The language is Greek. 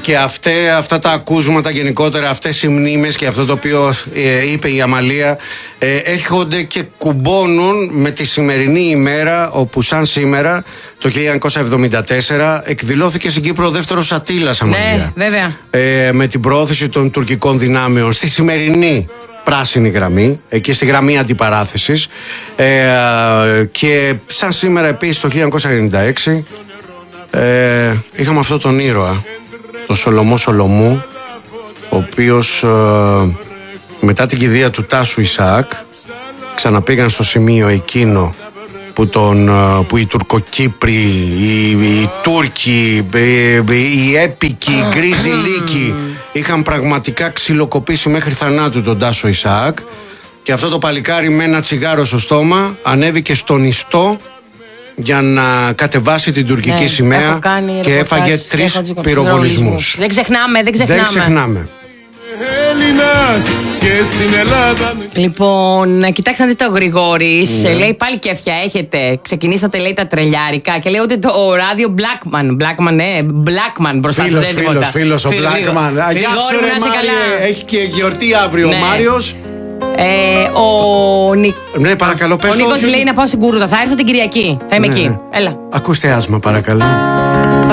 Και αυτά τα ακούσματα γενικότερα, αυτές οι μνήμες και αυτό το οποίο είπε η Αμαλία έρχονται και κουμπώνουν με τη σημερινή ημέρα, όπου σαν σήμερα το 1974 εκδηλώθηκε στην Κύπρο ο δεύτερος Αττήλας, Αμαλία. Ναι, βέβαια. Με την προώθηση των τουρκικών δυνάμεων στη σημερινή πράσινη γραμμή, εκεί στη γραμμή αντιπαράθεσης, και σαν σήμερα επίσης το 1996 είχαμε αυτόν τον ήρωα, τον Σολομό Σολομού, ο οποίος μετά την κηδεία του Τάσου Ισαάκ ξαναπήγαν στο σημείο εκείνο που οι Τουρκοκύπροι, οι Τούρκοι, οι Έπικοι, οι Γκρίζοι Λύκοι είχαν πραγματικά ξυλοκοπήσει μέχρι θανάτου τον Τάσο Ισαάκ, και αυτό το παλικάρι με ένα τσιγάρο στο στόμα ανέβηκε στον ιστό για να κατεβάσει την τουρκική σημαία και έφαγε 3 πυροβολισμούς. Δεν ξεχνάμε. Λοιπόν, κοιτάξτε να δείτε, ο Γρηγόρης λέει πάλι κέφια έχετε. Ξεκινήσατε, λέει, τα τρελιάρικα και λέει ότι το ράδιο Blackman μπροστά σας. Φίλος ο Blackman. Γεια σου ρε Μάριε, έχει και γιορτή αύριο ο Μάριος. Ναι, παρακαλώ, πες. Ο Νίκος λέει να πάω στην Κούρδα. Θα έρθω την Κυριακή. Θα είμαι εκεί. Έλα. Ακούστε άσμα, παρακαλώ.